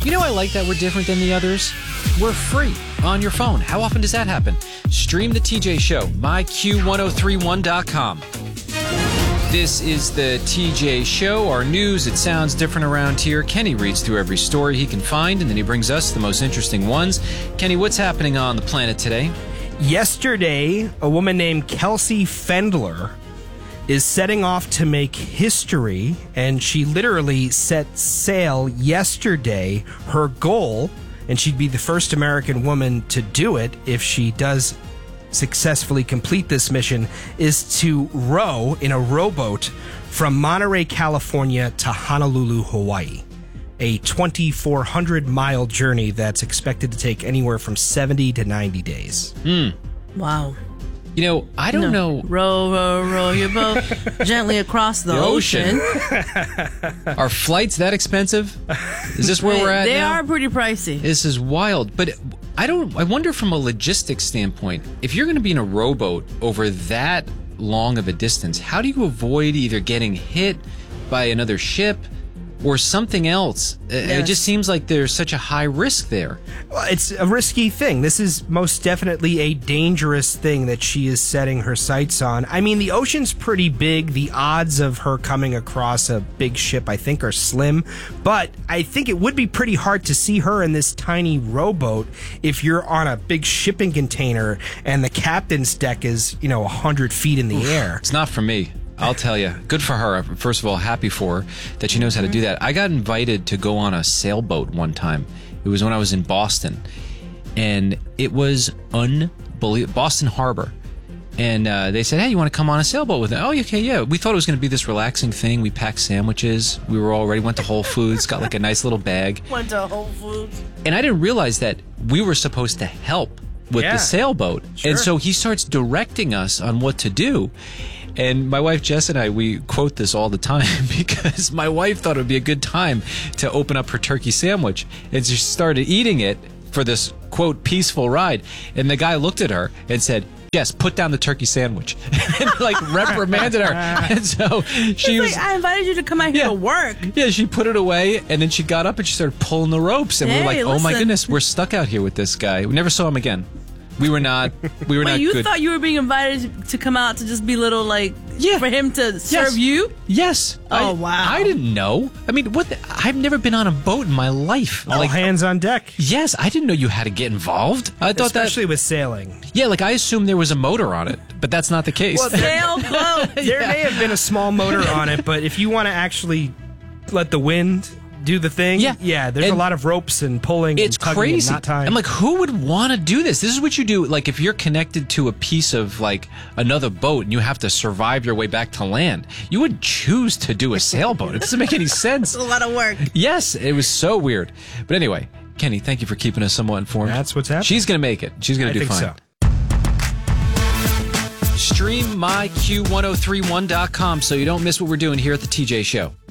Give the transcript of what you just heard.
You know, I like that we're different than the others. We're free on your phone. How often does that happen? Stream the TJ Show, myq1031.com. This is the TJ Show, our news. It sounds different around here. Kenny reads through every story he can find, and then he brings us the most interesting ones. Kenny, what's happening on the planet today? Yesterday, a woman named Kelsey Fendler is setting off to make history, and she literally set sail yesterday. Her goal, and she'd be the first American woman to do it if she does successfully complete this mission, is to row in a rowboat from Monterey, California to Honolulu, Hawaii. A 2,400-mile journey that's expected to take anywhere from 70 to 90 days. Wow. You know, I don't know. Row, row, row your boat gently across the ocean. Are flights that expensive? Is this where we're at They now? are pretty pricey. This is wild. But I wonder from a logistics standpoint, if you're going to be in a rowboat over that long of a distance, how do you avoid either getting hit by another ship or something else? It just seems like there's such a high risk there. Well, it's a risky thing. This is most definitely a dangerous thing that she is setting her sights on. I mean, the ocean's pretty big. The odds of her coming across a big ship, I think, are slim. But I think it would be pretty hard to see her in this tiny rowboat if you're on a big shipping container and the captain's deck is, 100 feet in the air. It's not for me. I'll tell you. Good for her. First of all, happy for her that she knows how to do that. I got invited to go on a sailboat one time. It was when I was in Boston. And it was unbelievable. Boston Harbor. And they said, hey, you want to come on a sailboat with me? Oh, okay, yeah. We thought it was going to be this relaxing thing. We packed sandwiches. We were all ready. Went to Whole Foods. Got like a nice little bag. Went to Whole Foods. And I didn't realize that we were supposed to help with the sailboat. Sure. And so he starts directing us on what to do. And my wife, Jess, and I, we quote this all the time because my wife thought it would be a good time to open up her turkey sandwich. And she started eating it for this, quote, peaceful ride. And the guy looked at her and said, Jess, put down the turkey sandwich. And reprimanded her. And so she was I invited you to come out here to work. Yeah, she put it away, and then she got up and she started pulling the ropes. And we were like, oh my goodness, we're stuck out here with this guy. We never saw him again. We were not Wait, you good. thought you were being invited to come out to just be little, for him to serve you? Yes. Oh, wow. I didn't know. I mean, I've never been on a boat in my life. All hands on deck. Yes, I didn't know you had to get involved. I thought Especially with sailing. Yeah, I assumed there was a motor on it, but that's not the case. Well, Sailboat. There may have been a small motor on it, but if you want to actually let the wind do the thing, there's a lot of ropes and pulling. It's and tugging crazy. And not time. I'm like, who would want to do this? This is what you do. If you're connected to a piece of another boat and you have to survive your way back to land, you wouldn't choose to do a sailboat. It doesn't make any sense. It's a lot of work. Yes, it was so weird. But anyway, Kenny, thank you for keeping us somewhat informed. That's what's happening. She's going to make it. She's going to do fine. Stream myq1031.com so you don't miss what we're doing here at the TJ Show.